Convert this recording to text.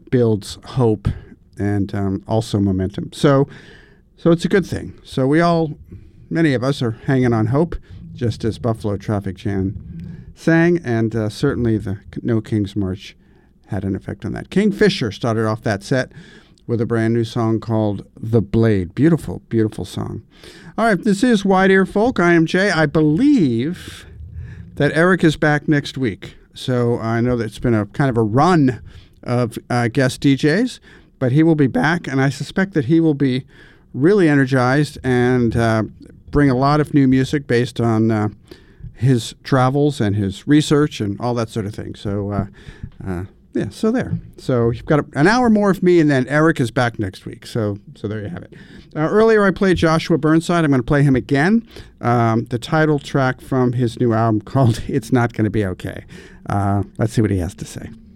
builds hope and also momentum. So it's a good thing. So many of us are hanging on hope, just as Buffalo Traffic Jam sang, and certainly the No King's March had an effect on that. Kingfisher started off that set with a brand new song called The Blade. Beautiful, beautiful song. All right, this is Wide Ear Folk. I am Jay. I believe that Eric is back next week. So I know that it's been a kind of a run of guest DJs, but he will be back, and I suspect that he will be really energized and bring a lot of new music based on his travels and his research and all that sort of thing. So, so there. So you've got an hour more of me, and then Eric is back next week. So there you have it. Earlier I played Joshua Burnside. I'm going to play him again. The title track from his new album called It's Not Gonna Be Okay. Let's see what he has to say.